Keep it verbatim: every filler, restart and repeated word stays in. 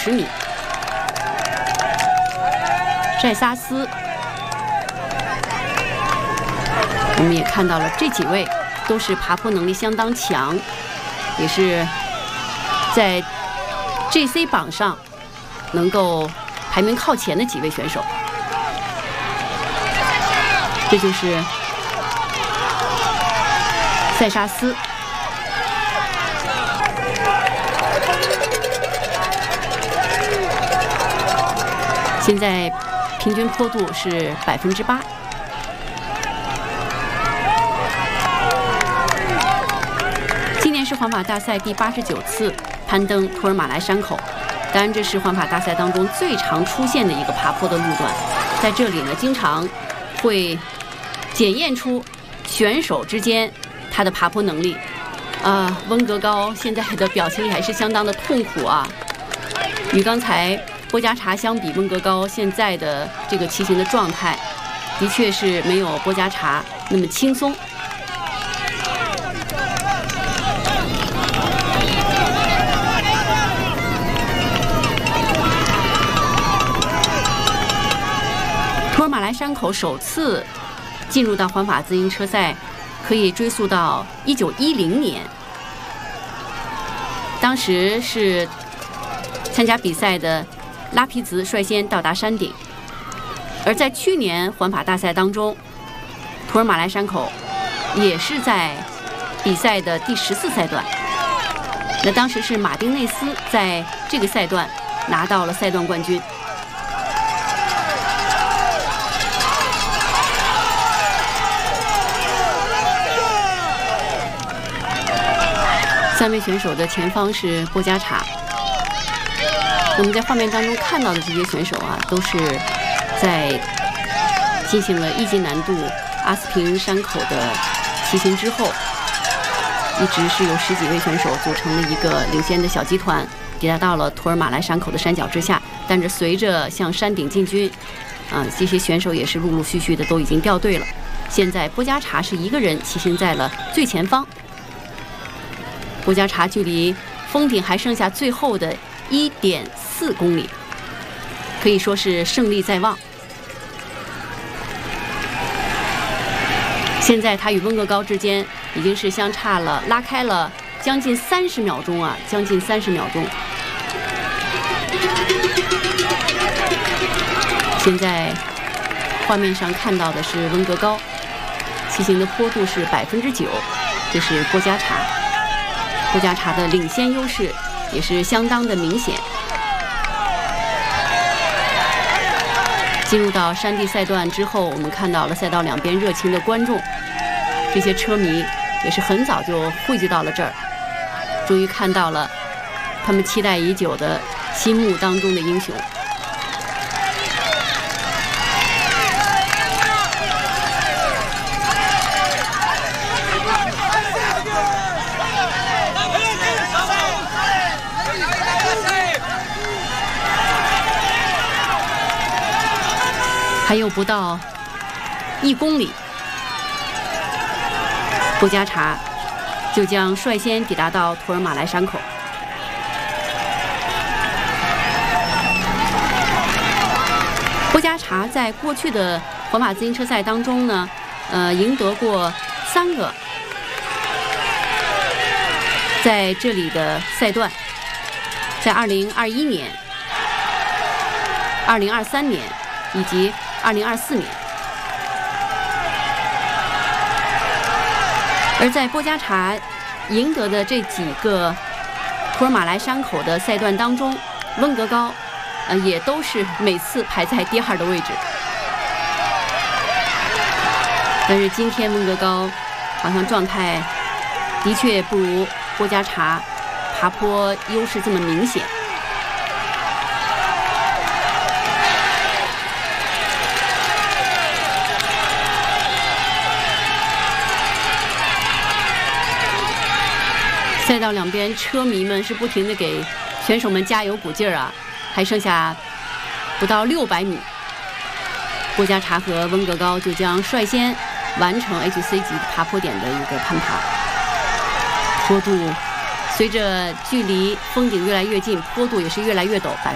十米。塞萨斯，我们也看到了这几位都是爬坡能力相当强，也是在 G C 榜上能够排名靠前的几位选手。这就是塞沙斯。现在平均坡度是百分之八。今年是环法大赛第八十九次攀登图尔马来山口，当然这是环法大赛当中最常出现的一个爬坡的路段。在这里呢，经常会检验出选手之间他的爬坡能力。啊，温格高现在的表情也还是相当的痛苦啊。与刚才波加查相比，温格高现在的这个骑行的状态，的确是没有波加查那么轻松。图尔马来山口首次进入到环法自行车赛，可以追溯到一九一零年，当时是参加比赛的拉皮兹率先到达山顶，而在去年环法大赛当中，图尔马来山口也是在比赛的第十四赛段，那当时是马丁内斯在这个赛段拿到了赛段冠军。三位选手的前方是波加查。我们在画面当中看到的这些选手啊，都是在进行了一级难度阿斯平山口的骑行之后，一直是由十几位选手组成了一个领先的小集团，抵达到了图尔马来山口的山脚之下。但是随着向山顶进军，啊，这些选手也是陆陆续续的都已经掉队了。现在波加查是一个人骑行在了最前方。波加查距离峰顶还剩下最后的一点四公里，可以说是胜利在望。现在他与温格高之间已经是相差了拉开了将近三十秒钟啊，将近三十秒钟。现在画面上看到的是温格高骑行的坡度是百分之九，这是波加查。波加查的领先优势也是相当的明显。进入到山地赛段之后，我们看到了赛道两边热情的观众，这些车迷也是很早就汇聚到了这儿，终于看到了他们期待已久的心目当中的英雄。还有不到一公里，波加查就将率先抵达到图尔马来山口。波加查在过去的环法自行车赛当中呢，呃，赢得过三个在这里的赛段，在二零二一年、二零二三年以及二零二四年。而在波加查赢得的这几个图尔马来山口的赛段当中，温格高呃也都是每次排在第二的位置。但是今天温格高好像状态的确不如波加查爬坡优势这么明显。赛道两边车迷们是不停地给选手们加油鼓劲儿啊，还剩下不到六百米，波加查和温格高就将率先完成 H C 级爬坡点的一个攀爬。坡度随着距离峰顶越来越近，坡度也是越来越陡，百